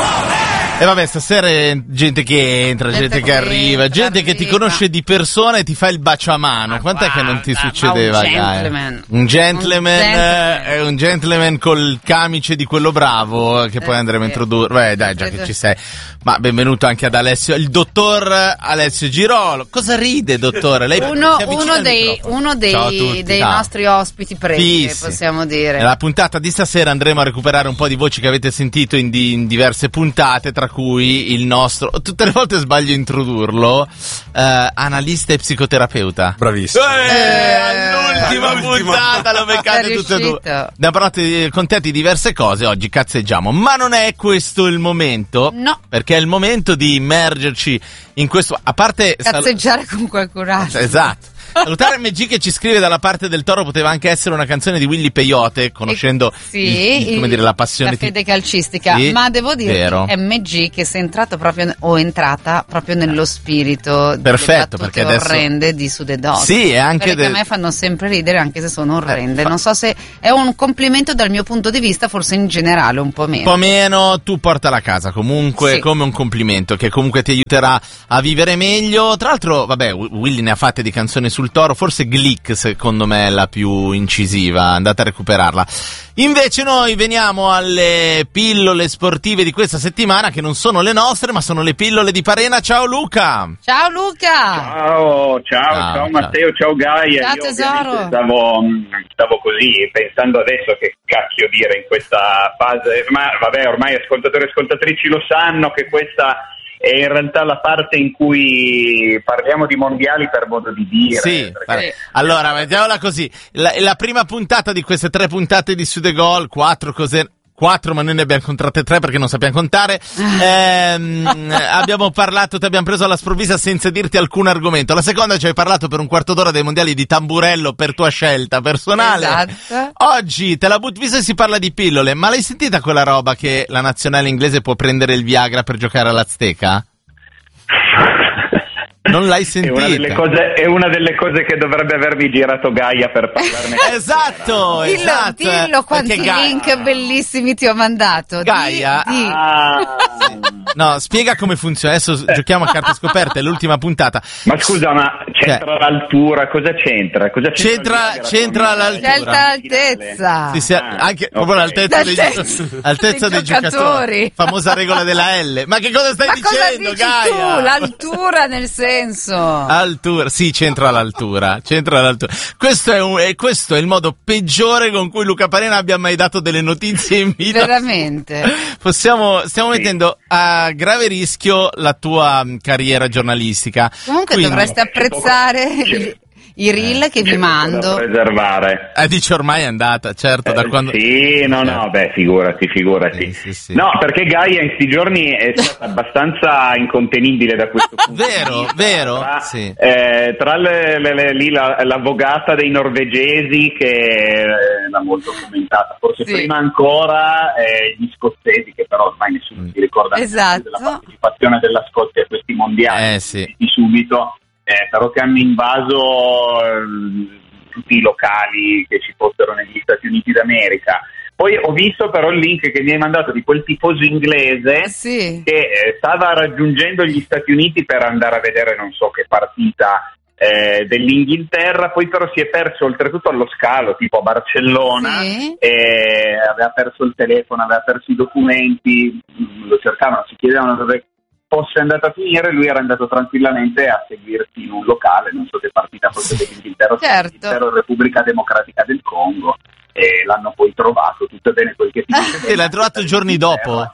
E vabbè, stasera è gente che entra, gente che arriva, gente che ti conosce di persona e ti fa il bacio a mano. Quant'è che non ti succedeva? Un gentleman col camice di quello bravo che poi andremo a introdurre. Beh, dai, già che ci sei. Ma benvenuto anche ad Alessio, il dottor Alessio Girolo. Cosa ride, dottore? Lei uno dei nostri ospiti presi, possiamo dire. Nella puntata di stasera andremo a recuperare un po' di voci che avete sentito in diverse puntate, tra cui il nostro, tutte le volte sbaglio a introdurlo, analista e psicoterapeuta. Bravissimo. All'ultima puntata lo beccate tutte e due. Abbiamo parlato con te di diverse cose, oggi cazzeggiamo, ma non è questo il momento. No. Perché è il momento di immergerci in questo, a parte cazzeggiare con qualcun altro. Esatto. Salutare MG che ci scrive dalla parte del Toro, poteva anche essere una canzone di Willy Peyote, conoscendo la passione, la fede calcistica, sì, ma devo dire MG che sei entrato proprio o entrata proprio nello spirito perfetto, perché adesso orrende di Sude Dog. Sì, e anche che a me fanno sempre ridere anche se sono orrende. Non so se è un complimento dal mio punto di vista, forse in generale un po' meno. Tu portala a casa comunque, sì, come un complimento che comunque ti aiuterà a vivere meglio. Tra l'altro, vabbè, Willy ne ha fatte di canzoni sul Toro, forse Glick secondo me è la più incisiva, andate a recuperarla. Invece noi veniamo alle pillole sportive di questa settimana, che non sono le nostre ma sono le pillole di Parena. Ciao Luca! Ciao Luca! Ciao Matteo, ciao Gaia. Ciao tesoro! Stavo così pensando adesso che cacchio dire in questa fase, ma vabbè, ormai ascoltatori e ascoltatrici lo sanno che questa è in realtà la parte in cui parliamo di mondiali per modo di dire. Sì, allora mettiamola così, la prima puntata di queste 3 puntate di Sude Gol, 4 cose... 4, ma noi ne abbiamo contate 3 perché non sappiamo contare. Abbiamo parlato, ti abbiamo preso alla sprovvisa senza dirti alcun argomento. La seconda ci hai parlato per un quarto d'ora dei mondiali di tamburello per tua scelta personale. Esatto. Oggi te la butto, visto che si parla di pillole, ma l'hai sentita quella roba che la nazionale inglese può prendere il Viagra per giocare all'Azteca? Non l'hai sentita? È una delle cose che dovrebbe avermi girato Gaia per parlarne. Esatto. Dillo quanti link bellissimi ti ho mandato. Gaia. No, spiega come funziona. Adesso giochiamo a carte scoperte, è l'ultima puntata. Ma scusa, ma c'entra l'altura? Cosa c'entra? C'entra l'altura. Scelta altezza. Sì, anche proprio l'altezza dei giocatori. Famosa regola della L. Ma che cosa stai dicendo, Gaia? Tu, l'altura nel senso. Altura, sì, c'entra l'altura. Questo è il modo peggiore con cui Luca Parena abbia mai dato delle notizie in vita. Veramente. Stiamo mettendo a grave rischio la tua carriera giornalistica. Comunque dovreste apprezzare i reel che vi mando. Da preservare. Dice ormai è andata, certo, da quando... Sì, beh, figurati. Sì. No, perché Gaia in questi giorni è stata abbastanza incontenibile da questo punto di vista. Vero? Sì. Tra l'avvocata dei norvegesi che l'ha molto commentata, forse prima ancora gli scozzesi, che però ormai nessuno si ricorda della partecipazione della Scozia a questi mondiali, di subito. Però che hanno invaso tutti i locali che ci fossero negli Stati Uniti d'America. Poi ho visto però il link che mi hai mandato di quel tifoso inglese che stava raggiungendo gli Stati Uniti per andare a vedere non so che partita dell'Inghilterra, poi però si è perso oltretutto allo scalo, tipo a Barcellona, e aveva perso il telefono, aveva perso i documenti, lo cercavano, si chiedevano dove fosse andato a finire. Lui era andato tranquillamente a seguirsi in un locale, non so che partita fosse dell'Inghilterra, o Repubblica Democratica del Congo, e l'hanno poi trovato, tutto bene quel che ti dice. E l'ha trovato giorni dopo.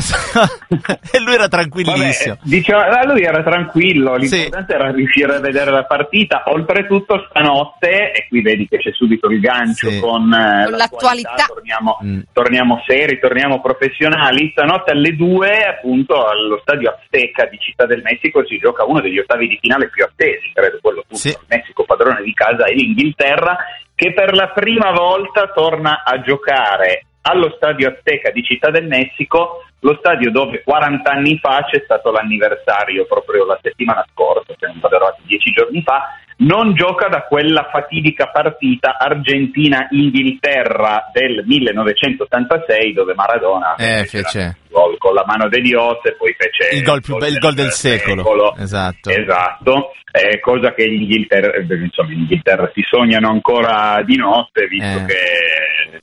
E lui era tranquillissimo. Vabbè, lui era tranquillo, l'importante era riuscire a vedere la partita. Oltretutto stanotte, e qui vedi che c'è subito il gancio con l'attualità. Torniamo seri, torniamo professionali. Stanotte alle 2, appunto, allo stadio Azteca di Città del Messico si gioca uno degli ottavi di finale più attesi, credo quello appunto. Il Messico padrone di casa e l'Inghilterra, che per la prima volta torna a giocare allo stadio Azteca di Città del Messico, lo stadio dove 40 anni fa c'è stato l'anniversario, proprio la settimana scorsa, se non vado errato 10 giorni fa. Non gioca da quella fatidica partita Argentina-Inghilterra del 1986, dove Maradona fece gol con con la mano di Dios e poi fece il gol del secolo. Esatto. Cosa che in Inghilterra si sognano ancora di notte, visto che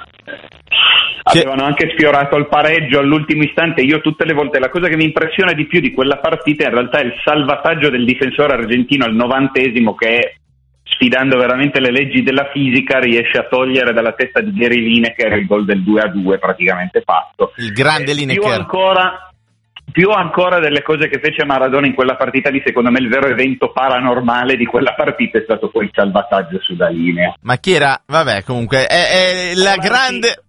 avevano anche sfiorato il pareggio all'ultimo istante. Io tutte le volte, la cosa che mi impressiona di più di quella partita in realtà è il salvataggio del difensore argentino al 90esimo, che sfidando veramente le leggi della fisica riesce a togliere dalla testa di Gary Lineker il gol del 2-2 praticamente fatto. Il grande Lineker. Più ancora delle cose che fece Maradona in quella partita lì, secondo me il vero evento paranormale di quella partita è stato poi il salvataggio sulla linea. Ma chi era? Vabbè, comunque è la grande...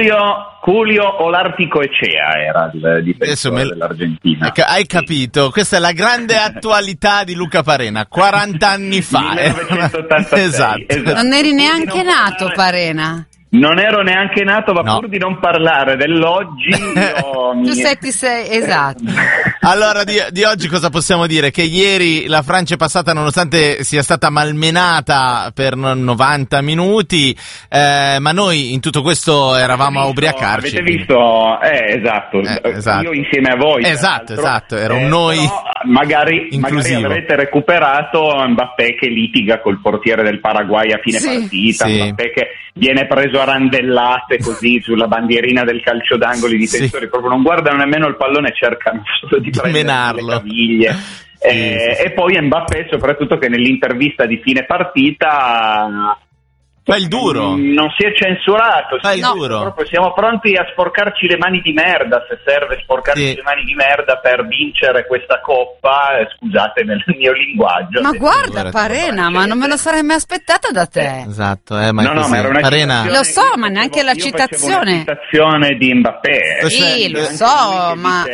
Julio Olartico Echea era il difensore dell'Argentina. Hai capito? Questa è la grande attualità di Luca Parena, 40 anni fa. 1986. Esatto. Non eri neanche nato, Parena. Non ero neanche nato, ma pur di non parlare dell'oggi tu sei esatto. Allora di oggi cosa possiamo dire? Che ieri la Francia è passata, nonostante sia stata malmenata per 90 minuti, ma noi in tutto questo eravamo a ubriacarci. Avete visto? Esatto. Io insieme a voi. Esatto, era un noi magari inclusivo. Avrete recuperato Mbappé che litiga col portiere del Paraguay a fine partita, Mbappé che viene preso a randellate così sulla bandierina del calcio d'angolo, i difensori proprio non guardano nemmeno il pallone, cercano solo di prendere le caviglie. E poi Mbappé soprattutto, che nell'intervista di fine partita fa il duro, non si è censurato, duro. Proprio siamo pronti a sporcarci le mani di merda, se serve sporcarci le mani di merda per vincere questa coppa, scusate nel mio linguaggio. Ma guarda Parena, ma non me lo sarei mai aspettata da te. Esatto, ma ma era una Parena. Lo so, ma neanche la citazione. Una citazione di Mbappé. Sì, lo so, ma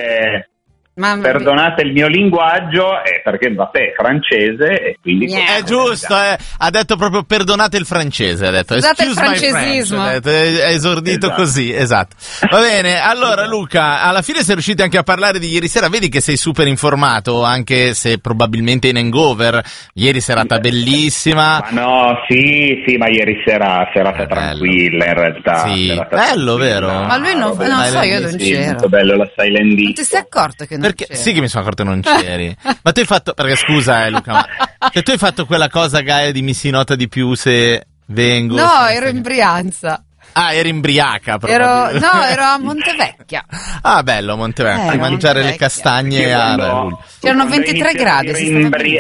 perdonate il mio linguaggio, perché Mbappé è francese e quindi è giusto, ha detto proprio perdonate il francese, ha detto scusate il francesismo, è esordito così, esatto. Va bene, allora Luca, alla fine sei riusciti anche a parlare di ieri sera, vedi che sei super informato, anche se probabilmente in hangover. Ieri serata bellissima. Ma ma ieri serata tranquilla in realtà. Bello, vero? Ma lui non so, io non c'ero. Molto bello la Silent D. Non ti sei accorto che non perché sì che mi sono accorto che non c'eri. Ma tu hai fatto, perché scusa Luca, ma se tu hai fatto quella cosa Gaia di mi si nota di più se vengo. No, ero in Brianza. Ah, eri imbriaca proprio. Ero a Montevecchia. Ah, bello Montevecchia, mangiare le castagne c'erano 23 gradi,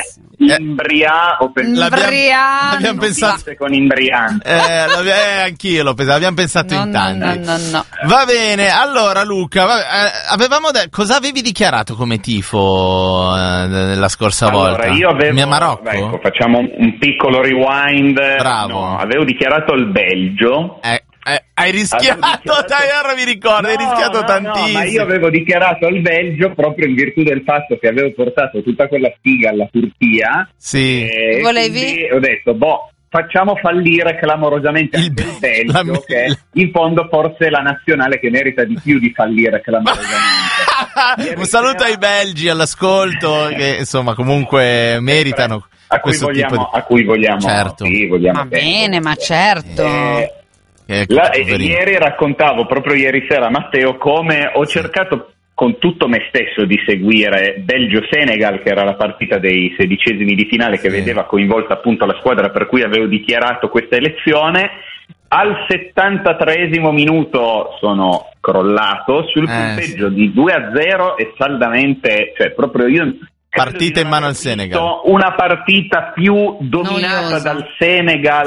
l'abbiamo pensato con imbriante. Anch'io l'ho pensato, abbiamo pensato in tanti. No. Va bene, allora Luca, cosa avevi dichiarato come tifo la scorsa volta? Io avevo Marocco? Ecco, facciamo un piccolo rewind. Bravo. No, avevo dichiarato il Belgio. Hai rischiato, ora mi ricordo, hai rischiato tantissimo. No, ma io avevo dichiarato il Belgio proprio in virtù del fatto che avevo portato tutta quella sfiga alla Turchia. Sì. Volevi? Ho detto, facciamo fallire clamorosamente il Belgio, che in fondo forse è la nazionale che merita di più di fallire clamorosamente. Un saluto ai belgi all'ascolto, che insomma comunque meritano a cui vogliamo. Certo. Sì, vogliamo va bene, ma certo. Ieri raccontavo, proprio ieri sera, Matteo, come ho cercato con tutto me stesso di seguire Belgio-Senegal, che era la partita dei 16esimi di finale che vedeva coinvolta appunto la squadra per cui avevo dichiarato questa elezione. Al 73esimo minuto sono crollato sul punteggio di 2-0 e saldamente, cioè proprio io partita in mano al Senegal, una partita più dominata dal Senegal.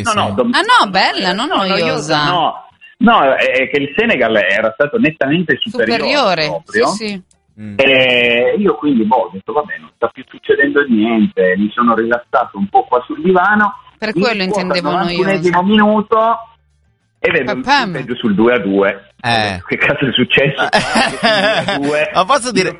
Bella, non noiosa. No, è che il Senegal era stato nettamente superiore proprio. Sì. E io quindi ho detto vabbè, non sta più succedendo niente, mi sono rilassato un po' qua sul divano. Per quello intendevo noiosa. Al minuto e vedo il punteggio sul 2-2. Che cazzo è successo? Ma posso dire,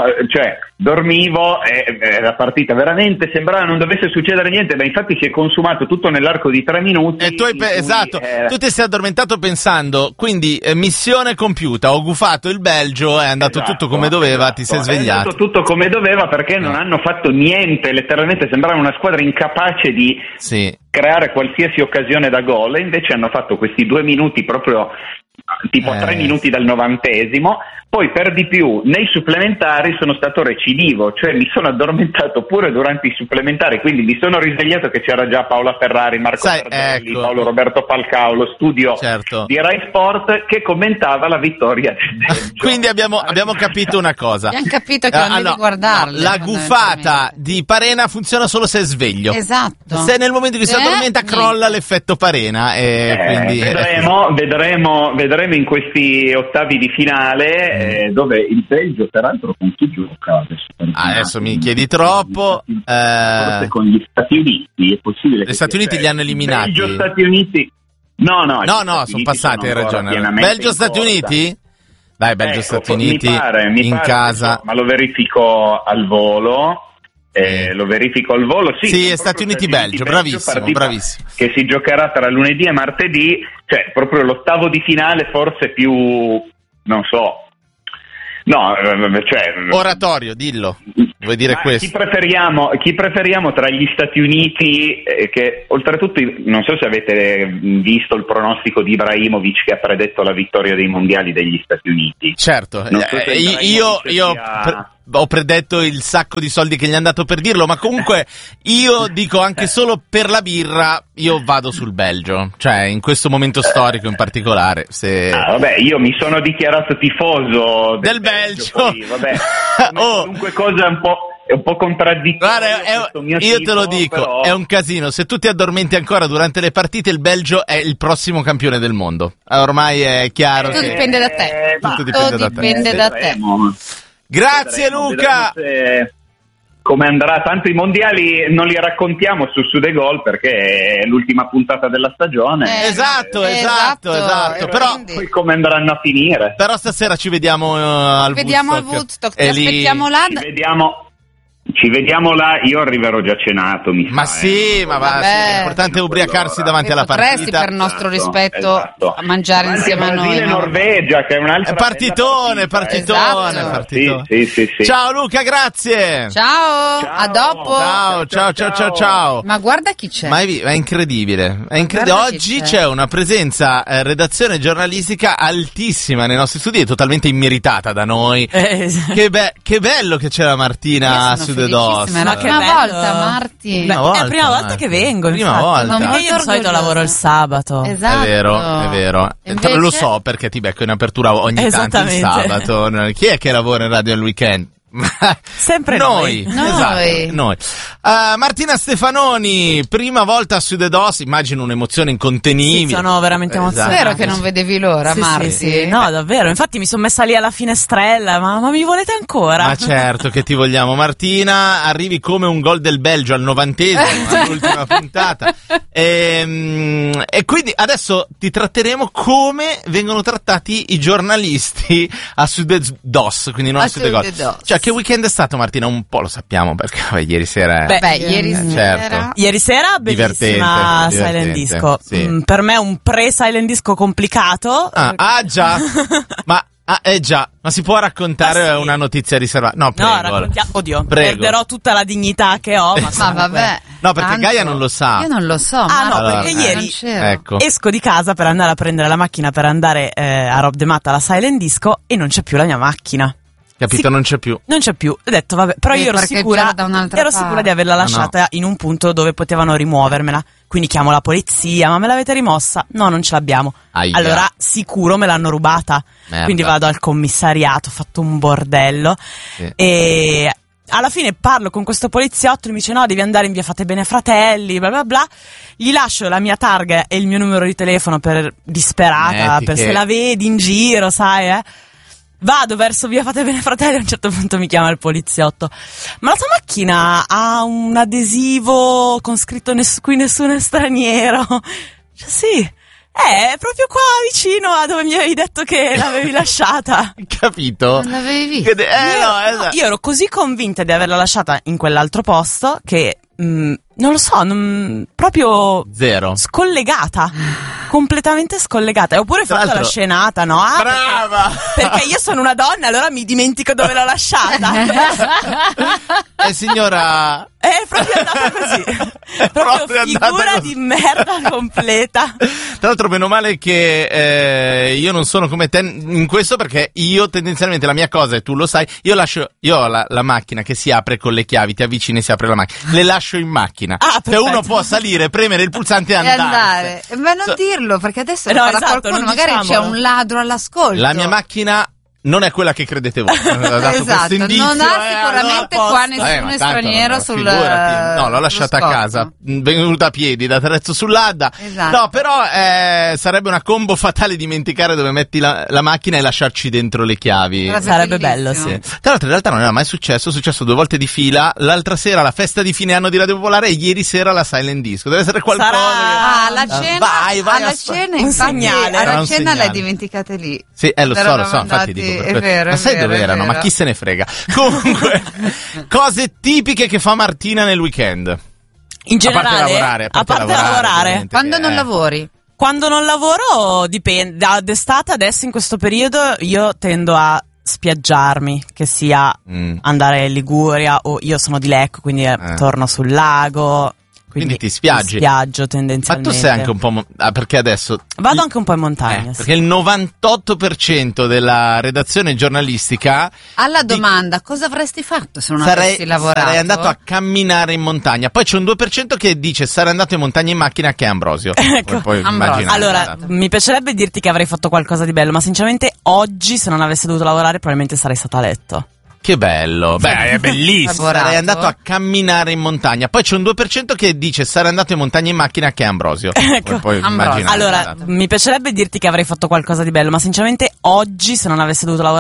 dormivo e la partita veramente sembrava non dovesse succedere niente, ma infatti si è consumato tutto nell'arco di 3 minuti. E tu tu ti sei addormentato pensando, quindi missione compiuta, ho gufato il Belgio, è andato tutto come doveva, ti sei svegliato. È andato tutto come doveva perché non hanno fatto niente, letteralmente sembrava una squadra incapace di creare qualsiasi occasione da gol, e invece hanno fatto questi 2 minuti proprio tipo 3 minuti dal 90esimo. Poi per di più nei supplementari sono stato recidivo, cioè mi sono addormentato pure durante i supplementari, quindi mi sono risvegliato che c'era già Paola Ferrari, Marco Tardelli, Paolo Roberto Falcao, lo studio di Rai Sport che commentava la vittoria del Belgio. Quindi abbiamo capito una cosa. Abbiamo capito che non devi guardarle. La gufata di Parena funziona solo se è sveglio. Esatto. Se nel momento in cui si addormenta crolla l'effetto Parena quindi vedremo in questi ottavi di finale dove il Belgio peraltro con chi gioca adesso mi chiedi troppo, forse con gli Stati Uniti è possibile gli Stati Uniti li hanno eliminati. Belgio Stati Uniti no sono passati, hai ragione. Belgio Stati Uniti? Dai, Belgio Stati Uniti in casa, ma lo verifico al volo. Sì, Stati Uniti Belgio, bravissimo. Che si giocherà tra lunedì e martedì, cioè proprio l'ottavo di finale, forse più, non so. No, cioè oratorio, dillo. Vuoi dire questo? Chi preferiamo tra gli Stati Uniti che oltretutto non so se avete visto il pronostico di Ibrahimovic che ha predetto la vittoria dei mondiali degli Stati Uniti. Certo, io ho predetto il sacco di soldi che gli hanno dato per dirlo, ma comunque io dico anche solo per la birra io vado sul Belgio, cioè in questo momento storico in particolare. Io mi sono dichiarato tifoso del Belgio. Poi, qualunque cosa è un po' contraddittoria. Guarda, io te lo dico, però è un casino. Se tu ti addormenti ancora durante le partite, il Belgio è il prossimo campione del mondo. Ormai è chiaro. Tutto dipende da te. Tutto dipende da te. Grazie Luca. Come andrà, tanto i mondiali non li raccontiamo su The Goal perché è l'ultima puntata della stagione. Esatto. Però poi come andranno a finire? Però stasera ci vediamo al Woodstock. Ti aspettiamo là. Ci vediamo là, io arriverò già cenato, ma l'importante è ubriacarsi davanti alla partita. Potresti per nostro rispetto a mangiare insieme a noi. Brasile e Norvegia, che è un'altra partitone. Sì. Ciao Luca, grazie. Ciao. A dopo. Ciao. Ma guarda chi c'è. Ma è incredibile. Oggi c'è una presenza redazione giornalistica altissima nei nostri studi, è totalmente immeritata da noi. Che bello che c'è la Martina su The DOS. È la prima volta, Marti. È la prima volta che vengo. Prima volta. Perché io di solito lavoro il sabato. Esatto. È vero. Invece... Lo so perché ti becco in apertura ogni tanto il sabato. Chi è che lavora in radio al weekend? Sempre noi. Esatto, noi. Martina Stefanoni, prima volta su The DOS, immagino un'emozione incontenibile. Sì, sono veramente emozionata. È vero che non vedevi l'ora, Marti. Sì. No, davvero, infatti mi sono messa lì alla finestrella, ma mi volete ancora? Ma certo che ti vogliamo, Martina. Arrivi come un gol del Belgio al 90esimo, all'ultima puntata. E quindi adesso ti tratteremo come vengono trattati i giornalisti a Su The DOS, quindi non a Su The Goal. Cioè, che weekend è stato, Martina? Un po' lo sappiamo perché ieri sera. Ieri sera bellissima Silent Disco. Sì. Per me un pre-Silent Disco complicato. Già. Ma si può raccontare una notizia riservata? No, prego. Oddio, perderò tutta la dignità che ho. Ma vabbè. No, perché Gaia non lo sa. Io non lo so. Perché ieri esco di casa per andare a prendere la macchina per andare a Rob the Matt alla Silent Disco e non c'è più la mia macchina. Capito, non c'è più. Ho detto vabbè, però io ero sicura di averla lasciata in un punto dove potevano rimuovermela. Quindi chiamo la polizia, ma me l'avete rimossa? No, non ce l'abbiamo. Allora sicuro me l'hanno rubata. Merda. Quindi vado al commissariato, ho fatto un bordello e alla fine parlo con questo poliziotto, mi dice no, devi andare in via Fate Bene Fratelli, bla bla bla. Gli lascio la mia targa e il mio numero di telefono per disperata, per se la vedi in giro, sai, Vado verso via Fate Bene Fratelli, a un certo punto mi chiama il poliziotto. Ma la tua macchina ha un adesivo con scritto qui nessuno è straniero? Cioè, sì, è proprio qua vicino a dove mi avevi detto che l'avevi lasciata. Capito? Non l'avevi vista? Io ero così convinta di averla lasciata in quell'altro posto che Non lo so, proprio zero. Scollegata, completamente scollegata. Oppure fatto la scenata, no? Brava! Perché io sono una donna, allora mi dimentico dove l'ho lasciata. Signora... È proprio andata così. Proprio figura di merda completa. Tra l'altro meno male che io non sono come te in questo, perché io tendenzialmente la mia cosa, e tu lo sai, io ho la macchina che si apre con le chiavi, ti avvicini e si apre la macchina, le lascio in macchina. Cioè uno può salire, premere il pulsante e andare. Ma non dirlo, perché adesso qualcuno, magari c'è un ladro all'ascolto. La mia macchina non è quella che credete voi. Esatto, non ha sicuramente qua nessuno straniero sul no, l'ho lasciata a casa, venuta a piedi da Trezzo sull'Adda. Esatto. No, però sarebbe una combo fatale dimenticare dove metti la macchina e lasciarci dentro le chiavi. Sarebbe bello, sì. Tra l'altro in realtà non era mai successo, è successo 2 volte di fila. L'altra sera la festa di fine anno di Radio Popolare e ieri sera la Silent Disco. Deve essere qualcosa. Alla cena, alla cena, infatti, alla cena l'hai dimenticate lì. Sì, lo so, infatti dico. È vero, ma sai dove erano? Ma chi se ne frega? Comunque, cose tipiche che fa Martina nel weekend. In generale, a parte lavorare. Quando non lavori? Quando non lavoro dipende. D'estate adesso in questo periodo io tendo a spiaggiarmi, che sia andare in Liguria, o io sono di Lecco, quindi torno sul lago. Quindi ti spiaggi. Mi spiaggio tendenzialmente. Ma tu sei anche un po'... perché adesso... Vado anche un po' in montagna. Perché il 98% della redazione giornalistica... Alla domanda, cosa avresti fatto se non avessi lavorato? Sarei andato a camminare in montagna. Poi c'è un 2% che dice sarei andato in montagna in macchina, che è Ambrosio. Ecco, poi Ambrosio. Allora, mi piacerebbe dirti che avrei fatto qualcosa di bello, ma sinceramente oggi, se non avessi dovuto lavorare, probabilmente sarei stata a letto. Che bello, è bellissimo. Sarei andato a camminare in montagna. Poi c'è un 2% che dice sarei andato in montagna in macchina, che è Ambrosio. Ecco, poi allora, mi piacerebbe dirti che avrei fatto qualcosa di bello, ma sinceramente oggi, se non avessi dovuto lavorare,